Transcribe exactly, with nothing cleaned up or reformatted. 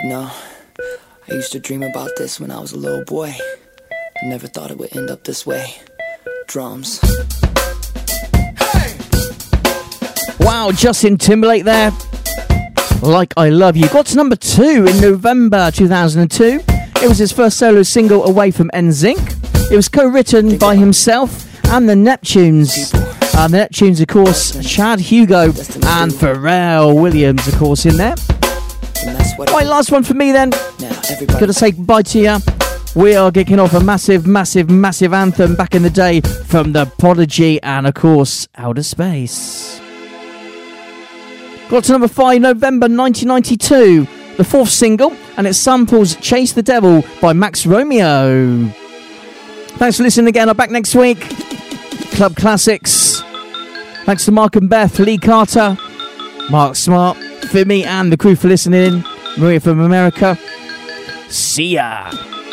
You know, I used to dream about this when I was a little boy. I never thought it would end up this way. Drums. Hey! Wow, Justin Timberlake there. Like I Love You. Got to number two in November two thousand two. It was his first solo single away from N Sync. It was co-written by himself and the Neptunes. Uh, the Neptunes, of course, Chad Hugo and Pharrell Williams, of course, in there. Right, last one for me then. Gotta say goodbye to you. We are kicking off a massive, massive, massive anthem back in the day from The Prodigy and, of course, Outer Space. Got to number five, November nineteen ninety-two. The fourth single, and it samples Chase the Devil by Max Romeo. Thanks for listening again. I'm back next week. Club Classics. Thanks to Mark and Beth, Lee Carter, Mark Smart, Fimi and the crew for listening. Maria from America. See ya.